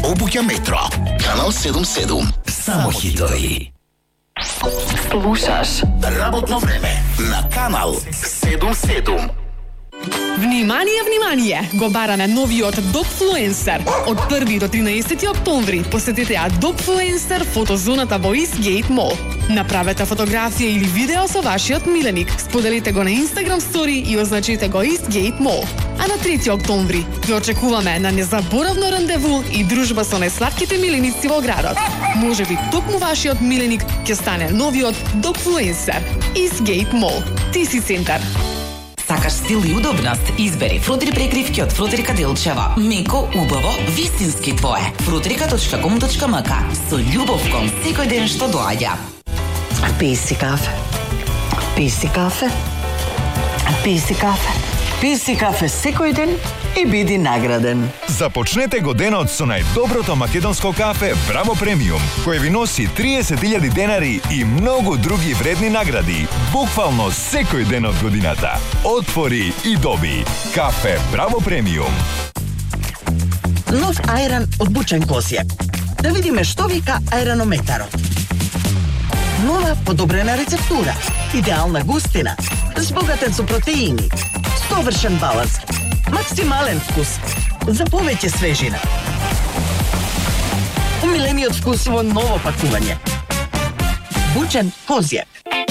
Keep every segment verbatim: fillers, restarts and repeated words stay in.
Обуќа Метро. Канал седум седум. Само хитови. Слушаш Работно време на Канал седум седум. Внимание, внимание! Го бараме новиот Dogfluencer. Од први до тринаесети октомври посетете ја Dogfluencer фотозоната во Eastgate Mall. Направете фотографија или видео со вашиот миленик. Споделете го на Instagram Story и означете го Eastgate Mall. А на трети октомври ве очекуваме на незаборавно рандеву и дружба со најслатките миленици во градот. Можеби токму вашиот миленик ќе стане новиот Dogfluencer. Eastgate Mall. Ти си центар. Сакаш стил и удобност? Избери фрутри прекривки од Фрутрика Делчева. Меко, убаво, вистински твое. фрутрика точка ком точка ем ка. Со љубов кон секој ден што доаѓа. Пи си кафе. Пи си кафе. Пи си кафе. Пи си кафе секој ден и биди награден. Започнете го денот со најдоброто македонско кафе Браво Премиум, кој ви носи триесет илјади денари и многу други вредни награди, буквално секој ден од годината. Отвори и доби. Кафе Браво Премиум. Нов ајран од Бучен Козјак. Да видиме што вика ајранометарот. Нова подобрена рецептура, идеална густина, збогатен со протеини, совршен баланс, максимален вкус, за повеќе свежина. Умилениот вкус во ново пакување. Бучен Козјак.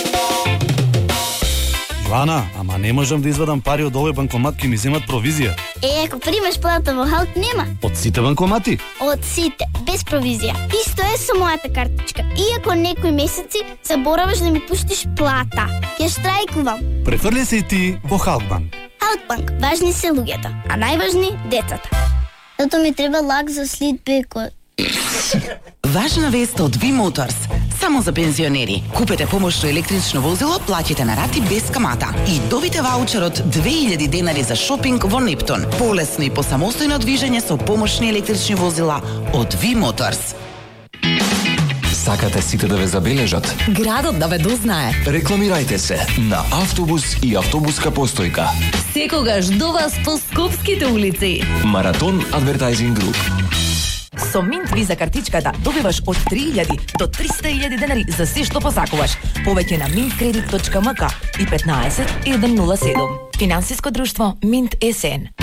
Јоана, ама не можам да извадам пари од овој банкомат, ки ми земат провизија. Е, ако примаш плата во Халк, нема. Од сите банкомати? Од сите, без провизија. Исто е со мојата картичка. Иако некои месеци забораваш да ми пуштиш плата, ќе штрајкувам. Префрли се и ти во Халкбанк. Халкбанк, важни се луѓето, а најважни децата. Зато ми треба лак за слитбекот. Важна вест од Ви Моторс. Само за пензионери. Купете помошно електрично возило, плаќате на рати без камата и добите ваучер од две илјади денари за шопинг во Нептун. Полесно и посамостојно движење со помошни електрични возила од Ви Моторс. Сакате сите да ве забележат? Градот да ве дознае. Рекламирајте се на автобус и автобуска постојка. Секогаш до вас по скопските улици. Маратон Advertising Group. Со Mint Visa картичката добиваш од три илјади до триста илјади денари за се што посакуваш. Повеќе на mint credit точка ем ка и петнаесет еден нула седум. Финансиско друштво Mint ес ен.